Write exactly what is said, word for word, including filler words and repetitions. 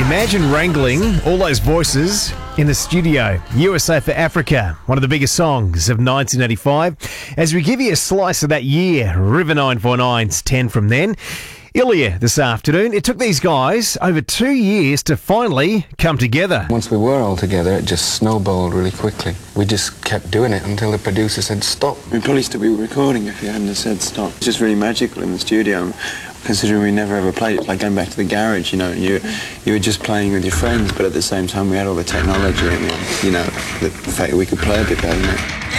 Imagine wrangling all those voices in the studio. U S A for Africa, one of the biggest songs of nineteen eighty-five. As we give you a slice of that year, River nine four nine's ten from then. Ilya this afternoon. It took these guys over two years to finally come together. Once we were all together, it just snowballed really quickly. We just kept doing it until the producer said stop. We'd probably still be recording if you hadn't have said stop. It's just really magical in the studio, considering we never ever played. It's like going back to the garage, you know, you you were just playing with your friends, but at the same time we had all the technology and, you know, the fact that we could play a bit better, you know.